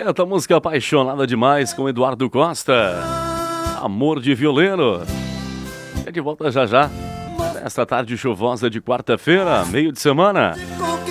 Eita, música apaixonada demais com Eduardo Costa. Amor de Violeiro. É de volta já já. Nesta tarde chuvosa de quarta-feira, meio de semana.